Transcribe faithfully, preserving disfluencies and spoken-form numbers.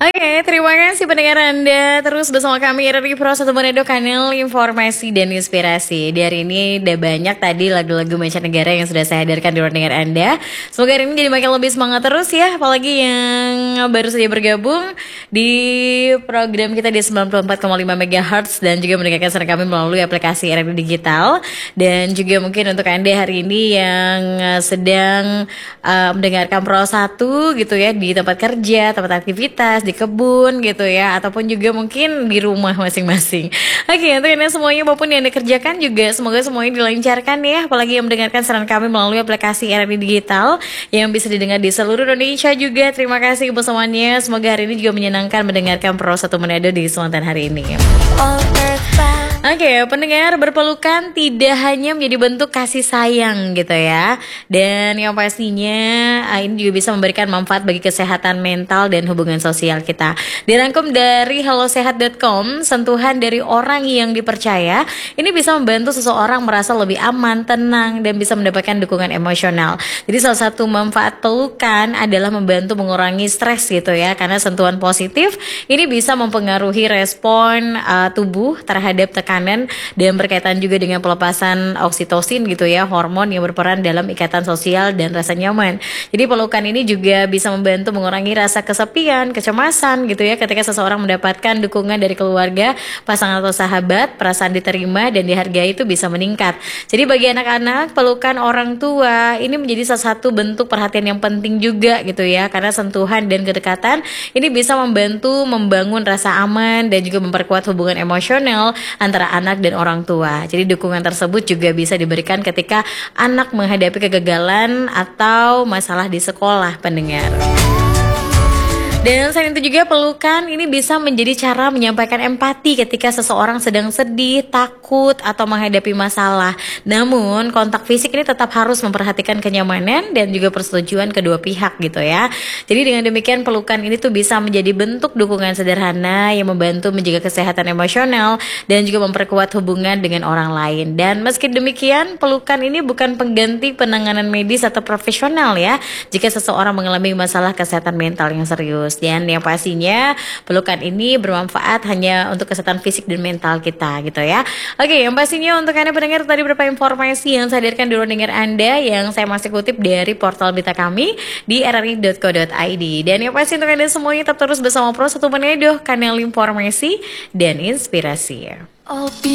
Oke, terima kasih pendengar Anda terus bersama kami R R I Pro satu Manado, kanal informasi dan inspirasi. Di hari ini udah banyak tadi lagu-lagu mancanegara yang sudah saya hadirkan di ruang dengar Anda. Semoga hari ini jadi makin lebih semangat terus ya, apalagi yang baru saja bergabung di program kita di sembilan puluh empat koma lima megahertz dan juga mendengarkan siaran kami melalui aplikasi R R I Digital. Dan juga mungkin untuk Anda hari ini yang sedang uh, mendengarkan Pro satu gitu ya, di tempat kerja, tempat aktivitas, di kebun gitu ya, ataupun juga mungkin di rumah masing-masing. Oke, untuk Anda semuanya maupun yang Anda kerjakan juga semoga semuanya dilancarkan ya, apalagi yang mendengarkan siaran kami melalui aplikasi R R I Digital yang bisa didengar di seluruh Indonesia juga. Terima kasih kebersamaannya, semoga hari ini juga menyenangkan mendengarkan Pro satu Manado di kesempatan hari ini. Oke, okay, pendengar, berpelukan tidak hanya menjadi bentuk kasih sayang gitu ya. Dan yang pastinya ini juga bisa memberikan manfaat bagi kesehatan mental dan hubungan sosial kita. Dirangkum dari hellosehat dot com, sentuhan dari orang yang dipercaya ini bisa membantu seseorang merasa lebih aman, tenang, dan bisa mendapatkan dukungan emosional. Jadi salah satu manfaat pelukan adalah membantu mengurangi stres gitu ya, karena sentuhan positif ini bisa mempengaruhi respon uh, tubuh terhadap tekanan dan berkaitan juga dengan pelepasan oksitosin gitu ya, hormon yang berperan dalam ikatan sosial dan rasa nyaman. Jadi pelukan ini juga bisa membantu mengurangi rasa kesepian, kecemasan gitu ya, ketika seseorang mendapatkan dukungan dari keluarga, pasangan atau sahabat, perasaan diterima dan dihargai itu bisa meningkat. Jadi bagi anak-anak, pelukan orang tua ini menjadi salah satu bentuk perhatian yang penting juga gitu ya, karena sentuhan dan kedekatan ini bisa membantu membangun rasa aman dan juga memperkuat hubungan emosional antara anak dan orang tua. Jadi dukungan tersebut juga bisa diberikan ketika anak menghadapi kegagalan atau masalah di sekolah, pendengar. Dan selain itu juga pelukan ini bisa menjadi cara menyampaikan empati ketika seseorang sedang sedih, takut, atau menghadapi masalah. Namun kontak fisik ini tetap harus memperhatikan kenyamanan dan juga persetujuan kedua pihak gitu ya. Jadi dengan demikian pelukan ini tuh bisa menjadi bentuk dukungan sederhana yang membantu menjaga kesehatan emosional dan juga memperkuat hubungan dengan orang lain. Dan meski demikian pelukan ini bukan pengganti penanganan medis atau profesional ya, jika seseorang mengalami masalah kesehatan mental yang serius. Dan yang pastinya pelukan ini bermanfaat hanya untuk kesehatan fisik dan mental kita gitu ya. Oke, yang pastinya untuk Anda pendengar tadi beberapa informasi yang saya hadirkan di ruang dengar Anda yang saya masih kutip dari portal berita kami di r r i dot co dot i d. Dan yang pasti untuk Anda semuanya tetap terus bersama Pro satu Manado, kanal informasi dan inspirasi.